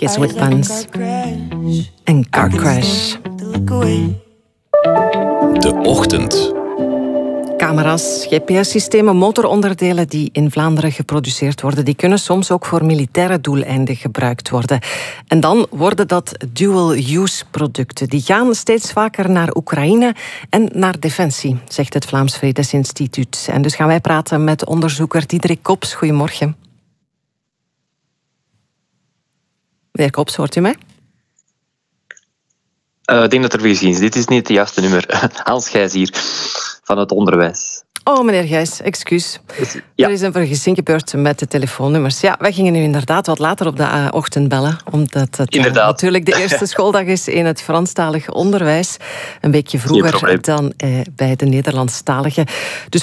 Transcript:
Kids with Buns en Car Crash. De Ochtend. Camera's, GPS-systemen, motoronderdelen die in Vlaanderen geproduceerd worden, die kunnen soms ook voor militaire doeleinden gebruikt worden. En dan worden dat dual-use producten. Die gaan steeds vaker naar Oekraïne en naar Defensie, zegt het Vlaams Vredesinstituut. En dus gaan wij praten met onderzoeker Diederik Kops. Goedemorgen. Meneer Kops, hoort u mij? Ik denk dat er weer is. Dit is niet het juiste nummer. Hans Gijs hier, van het onderwijs. Oh, meneer Gijs, excuus. Ja. Er is een vergissing gebeurd met de telefoonnummers. Ja, wij gingen u inderdaad wat later op de ochtend bellen, omdat het natuurlijk de eerste schooldag is in het Franstalig onderwijs. Een weekje vroeger dan bij de Nederlandstaligen. Dus